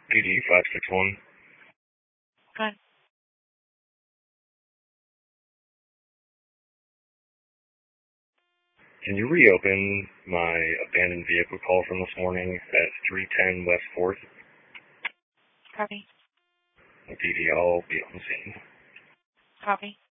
PD 561. Good. Can you reopen my abandoned vehicle call from this morning at 310 West 4th? Copy. PD, I'll be on the scene. Copy.